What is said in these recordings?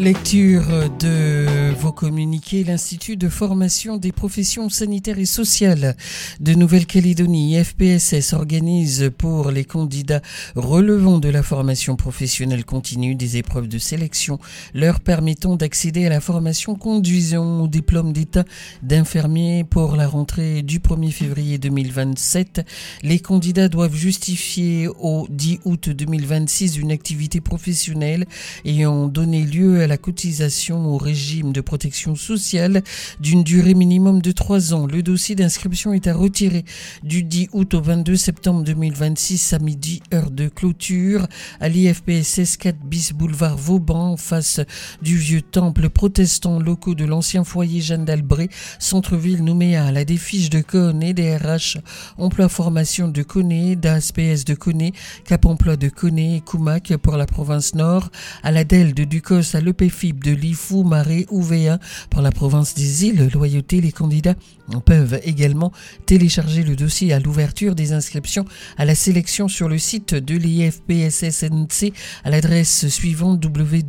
Lecture de vos communiqués. L'Institut de formation des professions sanitaires et sociales de Nouvelle-Calédonie, IFPSS, organise pour les candidats relevant de la formation professionnelle continue des épreuves de sélection leur permettant d'accéder à la formation conduisant au diplôme d'état d'infirmier pour la rentrée du 1er février 2027. Les candidats doivent justifier au 10 août 2026 une activité professionnelle ayant donné lieu à la cotisation au régime de protection sociale d'une durée minimum de 3 ans. Le dossier d'inscription est à retirer du 10 août au 22 septembre 2026 à midi, heure de clôture, à l'IFPSS 4 bis boulevard Vauban, en face du vieux temple protestant, locaux de l'ancien foyer Jeanne d'Albret, centre-ville Nouméa. La défiche de Coné, DRH, emploi formation de Coné, DASPS de Coné, Cap emploi de Coné et Coumac pour la province Nord, à la DEL de Ducos, à l'EPFIB de Lifou, Marais, Ouvéa pour la province des îles Loyauté. Les candidats peuvent également télécharger le dossier à l'ouverture des inscriptions à la sélection sur le site de l'IFPSSNC à l'adresse suivante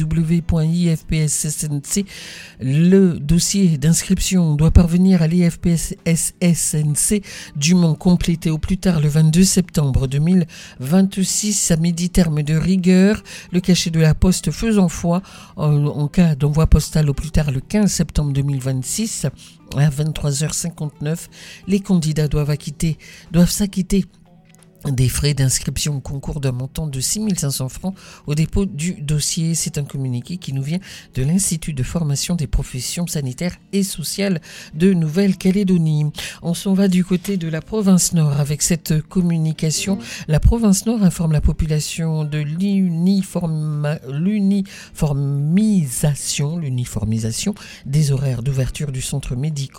www.ifpssnc. Le dossier d'inscription doit parvenir à l'IFPSSNC du Mont complété au plus tard le 22 septembre 2026 à midi, terme de rigueur. Le cachet de la poste faisant foi en cas d'envoi postal au plus tard le 15 septembre 2026 à 23h59. Les candidats doivent s'acquitter des frais d'inscription au concours d'un montant de 6 500 francs au dépôt du dossier. C'est un communiqué qui nous vient de l'Institut de formation des professions sanitaires et sociales de Nouvelle-Calédonie. On s'en va du côté de la province Nord avec cette communication. La province Nord informe la population de l'uniformisation des horaires d'ouverture du centre médical